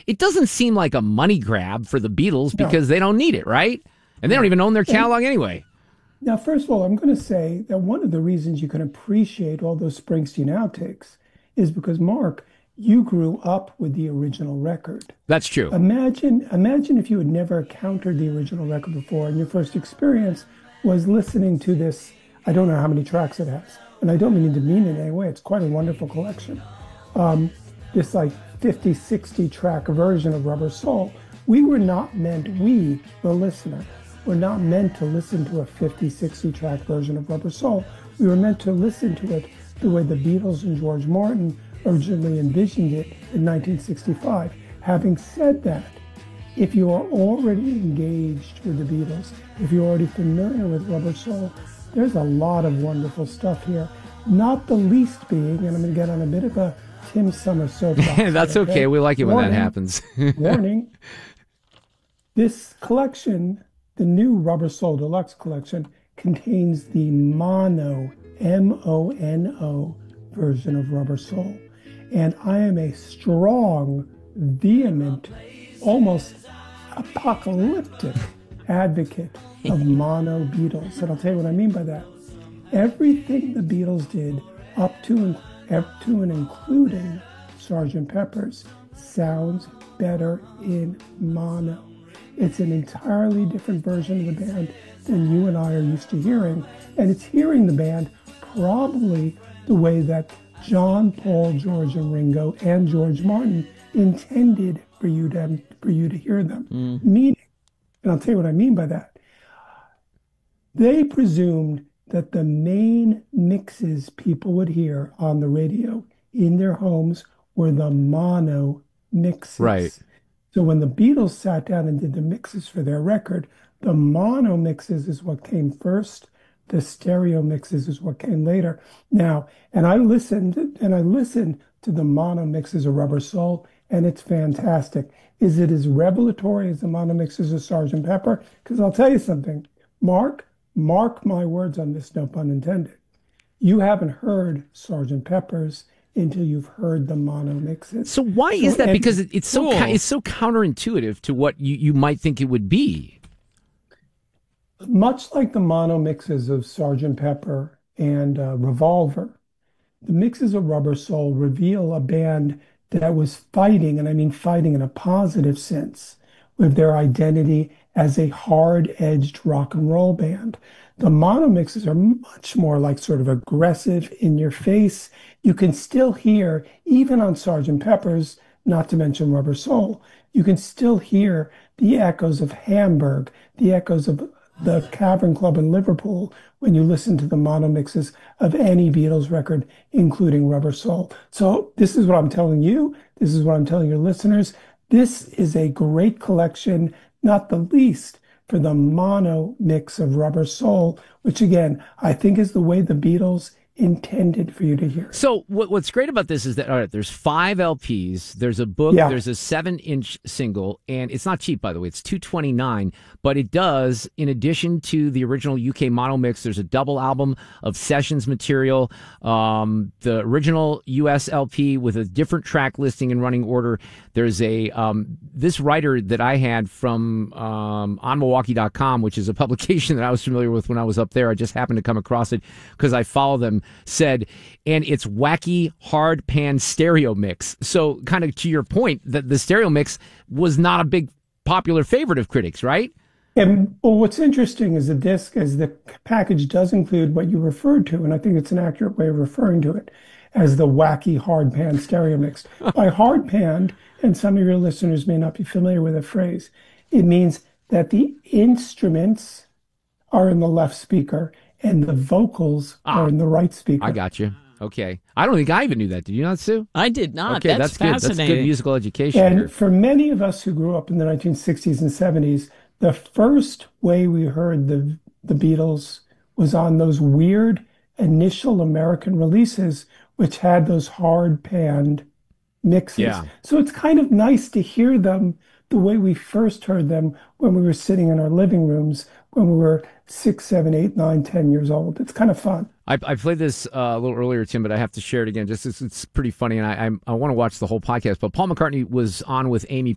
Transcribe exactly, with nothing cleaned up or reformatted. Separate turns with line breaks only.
it doesn't seem like a money grab for the Beatles because
No.
they don't need it, right? And they don't even own their catalog anyway.
Now, first of all, I'm going to say that one of the reasons you can appreciate all those Springsteen outtakes is because, Mark, you grew up with the original record.
That's true.
Imagine, imagine if you had never encountered the original record before and your first experience was listening to this. I don't know how many tracks it has, and I don't mean to mean it in any way. It's quite a wonderful collection. Um, this like fifty, sixty track version of Rubber Soul. We were not meant, we, the listener, were not meant to listen to a fifty, sixty track version of Rubber Soul. We were meant to listen to it the way the Beatles and George Martin originally envisioned it in nineteen sixty-five. Having said that, if you are already engaged with the Beatles, if you're already familiar with Rubber Soul, there's a lot of wonderful stuff here. Not the least being, and I'm going to get on a bit of a Tim Summer soapbox.
That's okay. okay. We like it
warning,
when that happens.
warning. This collection, the new Rubber Soul Deluxe collection, contains the mono, M O N O, version of Rubber Soul. And I am a strong, vehement, almost apocalyptic advocate of mono Beatles. And I'll tell you what I mean by that. Everything the Beatles did up to, up to and including Sergeant Pepper's sounds better in mono. It's an entirely different version of the band than you and I are used to hearing. And it's hearing the band probably the way that John, Paul, George, and Ringo and George Martin intended for you to, for you to hear them. Mm. Meaning, and I'll tell you what I mean by that. They presumed that the main mixes people would hear on the radio in their homes were the mono mixes.
Right.
So when the Beatles sat down and did the mixes for their record, the mono mixes is what came first. The stereo mixes is what came later. Now, and I listened, and I listened to the mono mixes of Rubber Soul, and it's fantastic. Is it as revelatory as the mono mixes of Sergeant Pepper? Because I'll tell you something, Mark, mark my words on this, no pun intended. You haven't heard Sergeant Pepper's until you've heard the mono mixes.
So why
so,
is that?
And,
because it, it's so
cool.
it's so counterintuitive to what you, you might think it would be.
Much like the mono mixes of Sergeant Pepper and uh, Revolver, the mixes of Rubber Soul reveal a band that was fighting, and I mean fighting in a positive sense, with their identity as a hard-edged rock and roll band. The mono mixes are much more like sort of aggressive, in your face. You can still hear, even on Sergeant Pepper's, not to mention Rubber Soul, you can still hear the echoes of Hamburg, the echoes of the Cavern Club in Liverpool when you listen to the mono mixes of any Beatles record, including Rubber Soul. So this is what I'm telling you. This is what I'm telling your listeners. This is a great collection, not the least for the mono mix of Rubber Soul, which again, I think is the way the Beatles intended for you to hear.
So what, what's great about this is that, all right, there's five L Ps, there's a book,
yeah.
there's a seven inch single, and it's not cheap, by the way, it's two twenty-nine, but it does, in addition to the original U K mono mix, there's a double album of sessions material, um, the original U S L P with a different track listing and running order. There's a, um, this writer that I had from um, on Milwaukee dot com, which is a publication that I was familiar with when I was up there. I just happened to come across it because I follow them, said, and it's wacky hard pan stereo mix. So kind of to your point, that the stereo mix was not a big popular favorite of critics, right?
And well, what's interesting is the disc, as the package does include what you referred to, and I think it's an accurate way of referring to it, as the wacky hard pan stereo mix. By hard pan, and some of your listeners may not be familiar with the phrase, it means that the instruments are in the left speaker and the vocals
ah,
are in the right speaker.
I got you. Okay. I don't think I even knew that. Did you not, Sue?
I did not.
Okay,
that's,
that's good.
fascinating.
That's good musical education.
And
here.
for many of us who grew up in the nineteen sixties and seventies, the first way we heard the the Beatles was on those weird initial American releases, which had those hard panned mixes.
Yeah.
So it's kind of nice to hear them the way we first heard them when we were sitting in our living rooms when we were six, seven, eight, nine, ten years old. It's kind of fun.
I, I played this uh, a little earlier, Tim, but I have to share it again. Just it's, it's pretty funny, and I I, I want to watch the whole podcast. But Paul McCartney was on with Amy